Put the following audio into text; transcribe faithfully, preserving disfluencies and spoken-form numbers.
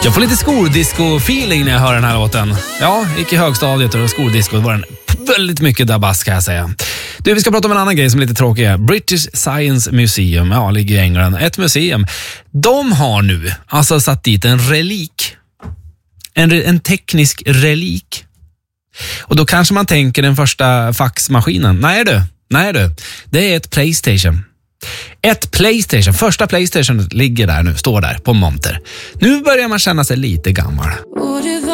Jag får lite skoldisco-feeling när jag hör den här låten. Ja, gick i högstadiet och skoldisco var den väldigt mycket dabass kan jag säga. Du, vi ska prata om en annan grej som är lite tråkig. British Science Museum, ja, ligger i England. Ett museum. De har nu alltså satt dit en relik. En, en teknisk relik. Och då kanske man tänker den första faxmaskinen. Nej du, nej du. Det är ett PlayStation. Ett PlayStation, första PlayStation ligger där nu, står där på monter. Nu börjar man känna sig lite gammal.